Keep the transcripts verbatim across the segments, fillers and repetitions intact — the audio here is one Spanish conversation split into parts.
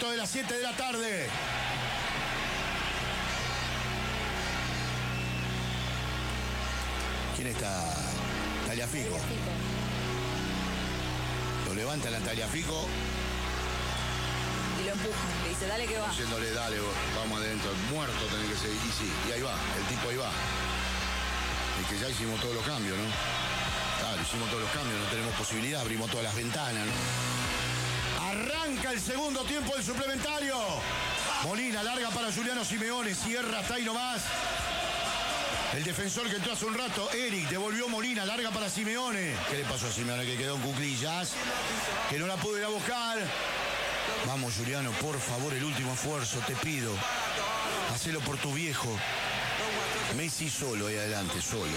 minutos de las siete de la tarde. ¿Quién está? Tagliafico. Lo levanta la Tagliafico. Y lo empuja. Le dice, dale que va. Diciéndole, dale, vamos adentro. Muerto tenés que seguir. Y sí, y ahí va. El tipo ahí va. Y que ya hicimos todos los cambios, ¿no? Claro, hicimos todos los cambios. No tenemos posibilidad. Abrimos todas las ventanas, ¿no? Arranca el segundo tiempo del suplementario. Molina larga para Juliano Simeone. Cierra hasta ahí nomás. El defensor que entró hace un rato, Eric, devolvió Molina, larga para Simeone. ¿Qué le pasó a Simeone? Que quedó en cuclillas, que no la pudo ir a buscar. Vamos, Juliano, por favor, el último esfuerzo, te pido. Hacelo por tu viejo. Messi solo ahí adelante, solo.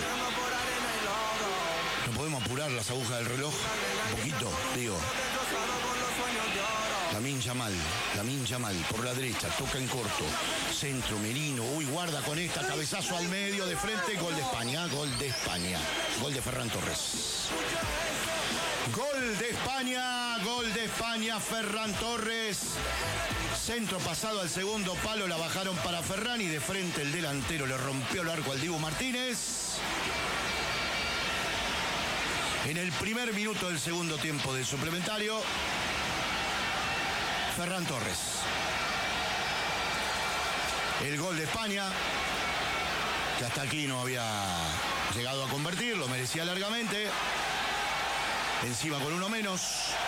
¿No podemos apurar las agujas del reloj? Un poquito, digo. Lamine Yamal, Lamine Yamal, por la derecha, toca en corto. Centro, Merino, uy, guarda con esta, cabezazo al medio, de frente, gol de España, gol de España. Gol de Ferran Torres. Gol de España, gol de España, Ferran Torres. Centro pasado al segundo palo, la bajaron para Ferran y de frente el delantero le rompió el arco al Dibu Martínez. En el primer minuto del segundo tiempo del suplementario, Ferran Torres. El gol de España, que hasta aquí no había llegado a convertir, lo merecía largamente. Encima con uno menos.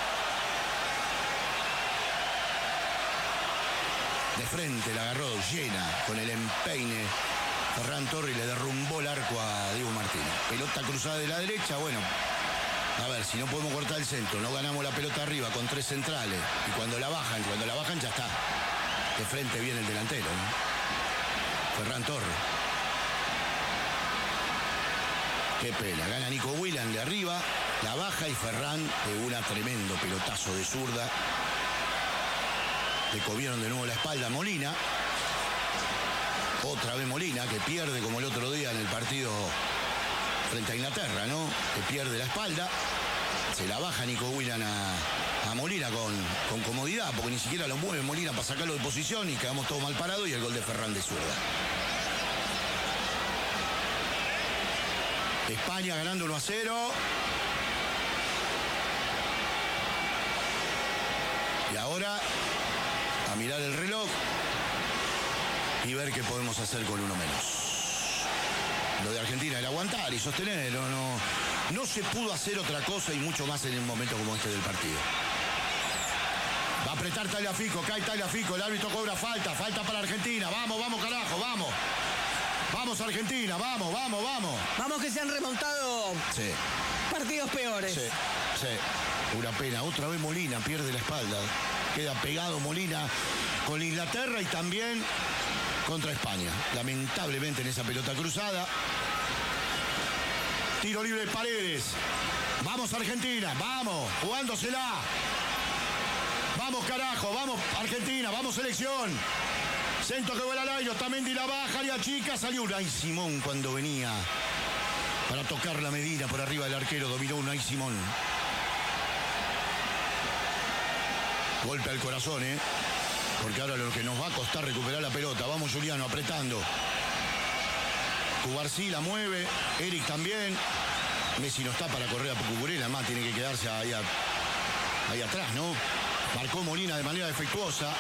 De frente la agarró llena con el empeine. Ferran Torres le derrumbó el arco a Dibu Martínez. Pelota cruzada de la derecha, bueno. A ver, si no podemos cortar el centro, no ganamos la pelota arriba con tres centrales. Y cuando la bajan, cuando la bajan ya está. De frente viene el delantero, ¿no? Ferran Torres. Qué pena. Gana Nico Williams de arriba, la baja y Ferran de una tremendo pelotazo de zurda. Le comieron de nuevo la espalda a Molina. Otra vez Molina, que pierde como el otro día en el partido frente a Inglaterra, ¿no? Que pierde la espalda. Se la baja Nico Williams a, a Molina con, con comodidad, porque ni siquiera lo mueve Molina para sacarlo de posición y quedamos todos mal parados y el gol de Ferran de zurda. España ganando uno a cero. Y ahora a mirar el reloj y ver qué podemos hacer con uno menos. Lo de Argentina era aguantar y sostener, no, no, no se pudo hacer otra cosa y mucho más en un momento como este del partido. Va a apretar Tagliafico, cae Tagliafico, el árbitro cobra falta, falta para Argentina, vamos, vamos carajo, vamos. Vamos Argentina, vamos, vamos, vamos. Vamos que se han remontado sí. partidos peores. Sí, sí, una pena, otra vez Molina pierde la espalda, queda pegado Molina con Inglaterra y también contra España, lamentablemente en esa pelota cruzada. Tiro libre de Paredes. Vamos Argentina, vamos, jugándosela. Vamos carajo, vamos Argentina, vamos selección. Centro que vuela al aire, Otamendi la baja, y a chica salió Unai Simón cuando venía para tocar la Medina por arriba del arquero, dominó Unai Simón. Golpe al corazón, ¿eh? Porque ahora lo que nos va a costar recuperar la pelota. Vamos Juliano, apretando. Cubarsí la mueve, Eric también. Messi no está para correr a Cucurella, más tiene que quedarse ahí, a, ahí atrás, ¿no? Marcó Molina de manera defectuosa.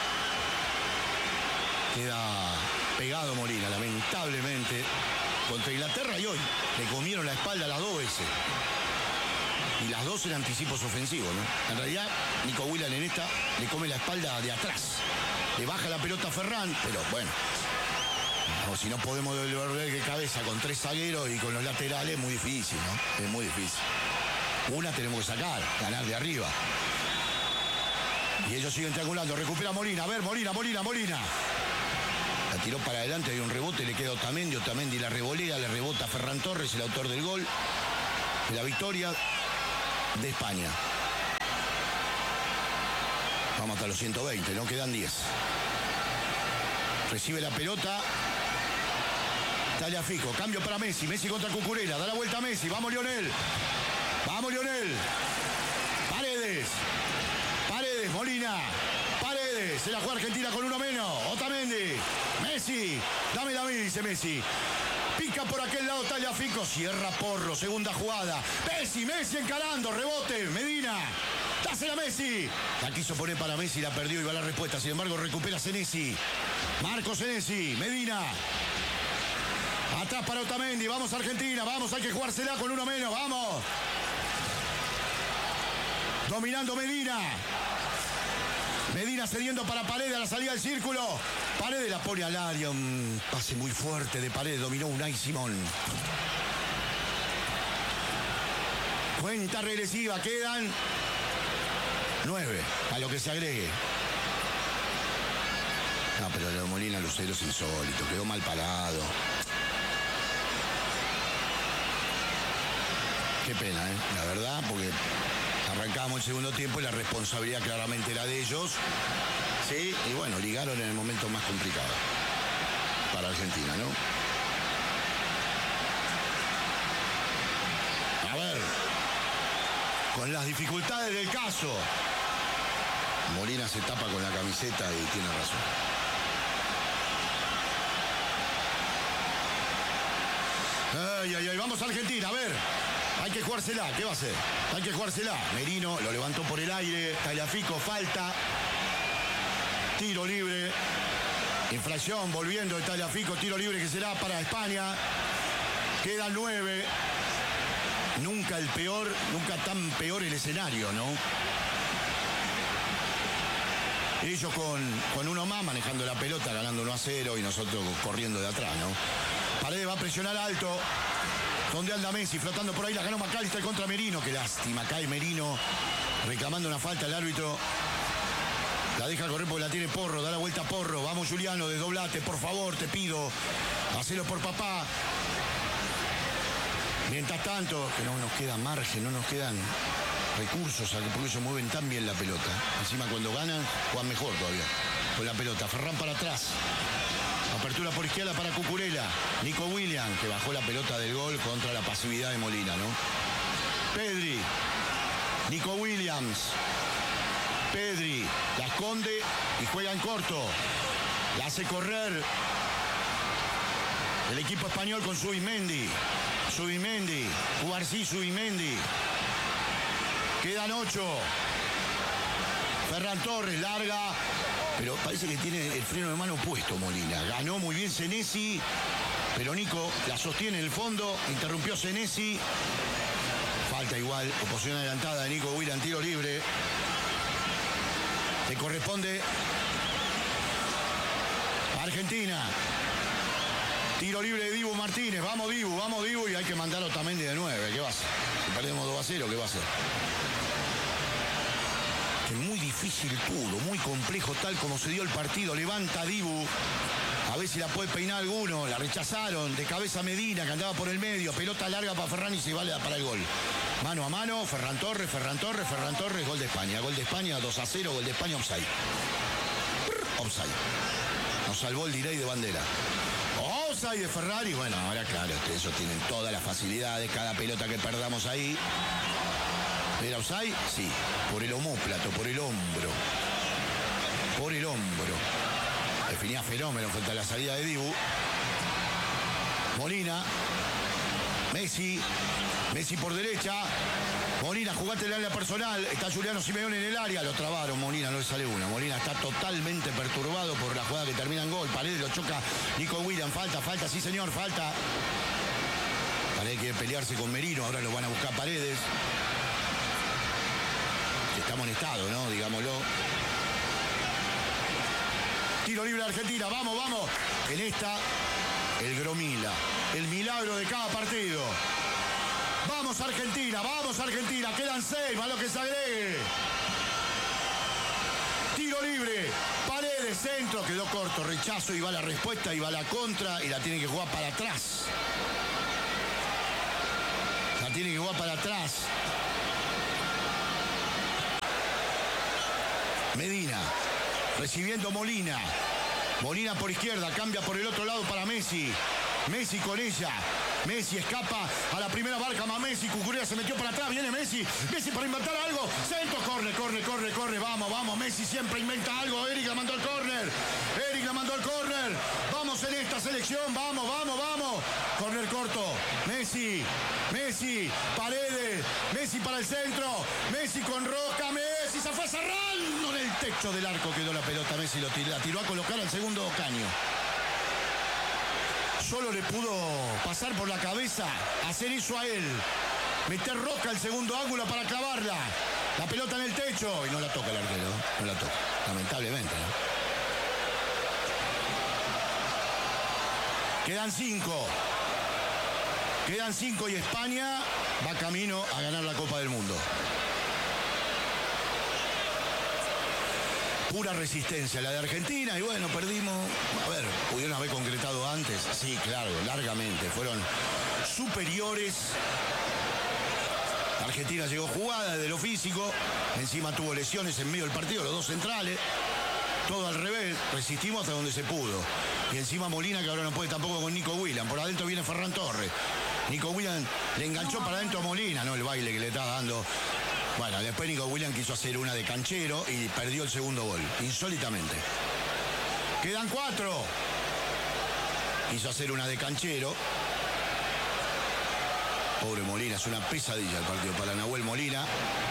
Queda pegado Molina, lamentablemente, contra Inglaterra y hoy. Le comieron la espalda las dos veces. Y las dos en anticipos ofensivos, ¿no? En realidad, Nico Williams en esta le come la espalda de atrás. Le baja la pelota a Ferran, pero bueno. O si no podemos devolver de cabeza con tres zagueros y con los laterales, es muy difícil, ¿no? Es muy difícil. Una tenemos que sacar, ganar de arriba. Y ellos siguen triangulando. Recupera Molina. A ver, Molina, Molina, Molina. La tiró para adelante, hay un rebote, le queda Otamendi. Otamendi la revolea, le rebota a Ferran Torres, el autor del gol. De la victoria de España. Vamos hasta los ciento veinte, no quedan diez. Recibe la pelota. Tagliafico, cambio para Messi. Messi contra Cucurella, da la vuelta a Messi. Vamos Lionel. Vamos Lionel. Paredes. Paredes, Molina. Paredes. Se la juega Argentina con uno menos. Otamendi. Messi. Dámela a mí, dice Messi. Pica por aquel lado Tagliafico. Cierra Porro. Segunda jugada. Messi. Messi encarando. Rebote. Medina. Dásela a Messi. La quiso poner para Messi. La perdió y va la respuesta. Sin embargo, recupera Senesi. Marco Senesi. Medina. Atrás para Otamendi. Vamos Argentina. Vamos. Hay que jugársela con uno menos. Vamos. Dominando Medina. Medina cediendo para Paredes a la salida del círculo. Paredes la pone al área. Un pase muy fuerte de Paredes. Dominó Unai Simón. Cuenta regresiva. Quedan nueve. A lo que se agregue. No, pero lo de Molina Lucero es insólito. Quedó mal parado. Qué pena, ¿eh? La verdad, porque arrancábamos el segundo tiempo y la responsabilidad claramente era de ellos. Sí, y bueno, ligaron en el momento más complicado para Argentina, ¿no? A ver, con las dificultades del caso, Molina se tapa con la camiseta y tiene razón. Ay, ay, ay, vamos a Argentina, a ver. Hay que jugársela, ¿qué va a hacer? Hay que jugársela. Merino lo levantó por el aire. Tagliafico, falta. Tiro libre. Infracción, volviendo de Tagliafico. Tiro libre que será para España. Quedan nueve. Nunca el peor, nunca tan peor el escenario, ¿no? Ellos con, con uno más manejando la pelota, ganando uno a cero y nosotros corriendo de atrás, ¿no? Paredes va a presionar alto. Donde anda Messi, flotando por ahí, la ganó McAllister contra Merino. Qué lástima, cae Merino, reclamando una falta el árbitro. La deja correr porque la tiene Porro, da la vuelta a Porro. Vamos Juliano, desdoblate, por favor, te pido. Hacelo por papá. Mientras tanto, que no nos queda margen, no nos quedan recursos, porque ellos mueven tan bien la pelota. Encima cuando ganan, juegan mejor todavía con la pelota. Ferran para atrás. Apertura por izquierda para Cucurella. Nico Williams, que bajó la pelota del gol contra la pasividad de Molina, ¿no? Pedri. Nico Williams. Pedri. La esconde y juega en corto. La hace correr el equipo español con Zubimendi. Zubimendi. Cubarsí, Zubimendi. Quedan ocho. Ferran Torres, larga. Pero parece que tiene el freno de mano puesto Molina. Ganó muy bien Senesi, pero Nico la sostiene en el fondo. Interrumpió Senesi. Falta igual. Oposición adelantada de Nico Williams, tiro libre. Le corresponde a Argentina. Tiro libre de Dibu Martínez. Vamos Dibu, vamos Dibu. Y hay que mandar a Otamendi de nueve. ¿Qué va a hacer? Si perdemos dos a cero, ¿qué va a hacer? Muy difícil todo, muy complejo tal como se dio el partido. Levanta Dibu, a ver si la puede peinar alguno. La rechazaron, de cabeza Medina que andaba por el medio. Pelota larga para Ferran y se vale para el gol. Mano a mano, Ferran Torres, Ferran Torres, Ferran Torres, gol de España. Gol de España, dos a cero, gol de España, offside. Offside. Nos salvó el delay de bandera. Offside de Ferrari. Bueno, ahora claro, ellos tienen todas las facilidades. Cada pelota que perdamos ahí. ¿Era offside? Sí. Por el omóplato, por el hombro. Por el hombro. Definía fenómeno frente a la salida de Dibu. Molina. Messi. Messi por derecha. Molina, jugate el área personal. Está Juliano Simeone en el área. Lo trabaron. Molina no le sale una. Molina está totalmente perturbado por la jugada que termina en gol. Paredes lo choca. Nico Williams. Falta, falta. Sí, señor, falta. Paredes quiere pelearse con Merino. Ahora lo van a buscar Paredes. Está amonestado, ¿no? Digámoslo. Tiro libre de Argentina. Vamos, vamos. En esta, el Gromila. El milagro de cada partido. Vamos Argentina, vamos Argentina. Quedan seis, más lo que se agregue. Tiro libre. Paredes, centro. Quedó corto. Rechazo y va la respuesta y va la contra. Y la tiene que jugar para atrás. La tiene que jugar para atrás. Medina, recibiendo Molina. Molina por izquierda, cambia por el otro lado para Messi. Messi con ella. Messi escapa a la primera barca, más Messi, Cucurella se metió para atrás, viene Messi, Messi para inventar algo, centro, corre, corre, corre, corre, vamos, vamos, Messi siempre inventa algo, Eric la mandó al córner, Eric la mandó al córner, vamos en esta selección, vamos, vamos, vamos, córner corto, Messi, Messi, Paredes, Messi para el centro, Messi con Roca, Messi se fue cerrando en el techo del arco, quedó la pelota, Messi lo tiró, la tiró a colocar al segundo caño. Solo le pudo pasar por la cabeza hacer eso a él. Meter Roca al segundo ángulo para clavarla. La pelota en el techo y no la toca el arquero. No la toca, lamentablemente, ¿no? Quedan cinco. Quedan cinco y España va camino a ganar la Copa del Mundo. Pura resistencia la de Argentina y bueno, perdimos. A ver, pudieron haber concretado antes. Sí, claro, largamente. Fueron superiores. Argentina llegó jugada desde lo físico. Encima tuvo lesiones en medio del partido, los dos centrales. Todo al revés. Resistimos hasta donde se pudo. Y encima Molina, que ahora no puede tampoco con Nico Williams. Por adentro viene Ferran Torres. Nico Williams le enganchó para adentro a Molina, ¿no? El baile que le está dando. Bueno, después Nico Williams quiso hacer una de canchero y perdió el segundo gol, insólitamente. Quedan cuatro. Quiso hacer una de canchero. Pobre Molina, es una pesadilla el partido para Nahuel Molina.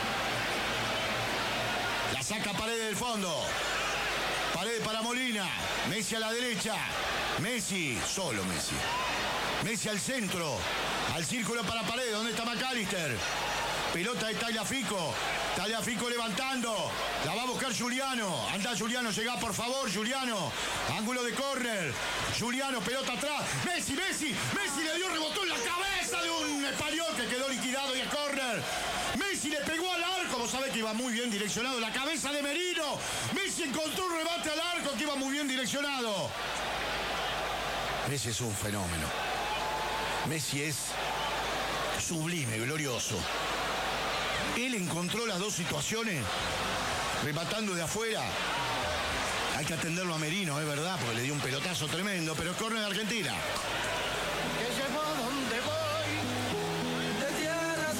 La saca Paredes del fondo. Paredes para Molina. Messi a la derecha. Messi, solo Messi. Messi al centro. Al círculo para Paredes. ¿Dónde está McAllister? Pelota de Tagliafico. Tagliafico levantando. La va a buscar Giuliano. Anda Giuliano, llega por favor, Giuliano. Ángulo de córner. Giuliano, pelota atrás. Messi, Messi. Messi le dio, rebotó en la cabeza de un español que quedó liquidado y el córner. Messi le pegó al arco. Vos sabés que iba muy bien direccionado. La cabeza de Merino. Messi encontró un rebate al arco que iba muy bien direccionado. Messi es un fenómeno. Messi es sublime, glorioso. Él encontró las dos situaciones, rematando de afuera. Hay que atenderlo a Merino, es verdad, porque le dio un pelotazo tremendo, pero es córner de Argentina. Que llevo donde voy, de tierra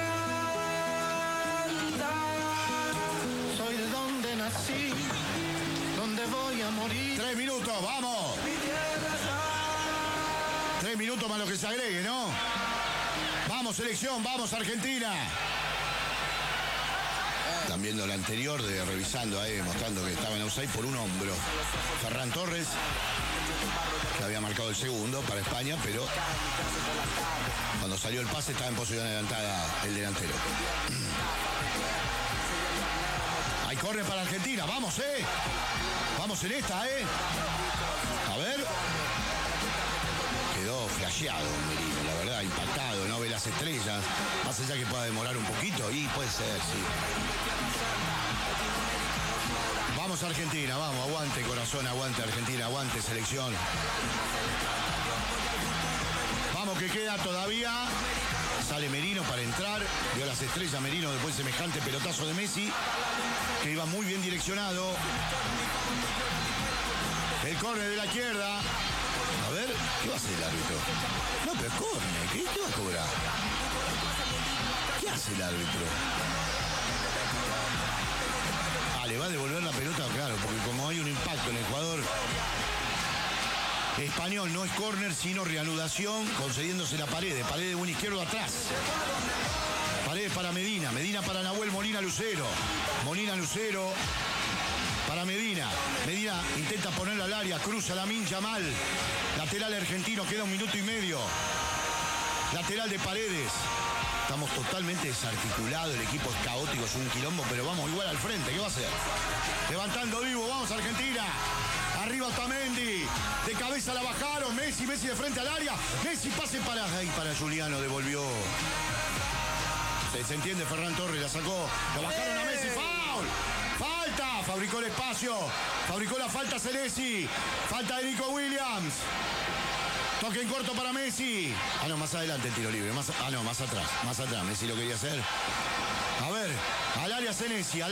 santa. Soy de donde nací, donde voy a morir. Tres minutos, vamos. Mi tierra santa. Tres minutos más lo que se agregue, ¿no? Vamos, selección, vamos, Argentina. Están viendo la anterior, de, revisando ahí, mostrando que estaba en offside por un hombro. Ferran Torres, que había marcado el segundo para España, pero cuando salió el pase estaba en posición adelantada el delantero. Hay córner para Argentina, vamos, eh. Vamos en esta, eh. A ver. Quedó flasheado Merino, la verdad, impactado, no ve las estrellas. Más allá que pueda demorar un poquito, y puede ser, sí. Vamos Argentina, vamos, aguante corazón, aguante Argentina, aguante selección. Vamos que queda todavía. Sale Merino para entrar, vio las estrellas Merino después de semejante pelotazo de Messi, que iba muy bien direccionado. El córner de la izquierda. A ver, ¿qué va a hacer el árbitro? No, pero es córner, ¿qué, ¿qué va a cobrar? ¿Qué hace el árbitro? Ah, le va a devolver la pelota, claro, porque como hay un impacto en el jugador español, no es córner, sino reanudación, concediéndose la Paredes. Paredes de un izquierdo atrás. Paredes para Medina, Medina para Nahuel Molina Lucero. Molina Lucero para Medina. Medina intenta ponerla al área, cruza la mincha mal. Lateral argentino, queda un minuto y medio. Lateral de Paredes. Estamos totalmente desarticulados, el equipo es caótico, es un quilombo, pero vamos igual al frente, ¿qué va a hacer? Levantando vivo, vamos Argentina. Arriba Otamendi, de cabeza la bajaron, Messi, Messi de frente al área. Messi pase para, ay, para Giuliano, devolvió. Se, se entiende, Ferran Torres la sacó, lo bajaron a Messi, foul. Falta, fabricó el espacio, fabricó la falta Senesi, falta de Nico Williams. Toque en corto para Messi. Ah, no, más adelante el tiro libre. Más, ah, no, más atrás. Más atrás. Messi lo quería hacer. A ver, al área Senesi, al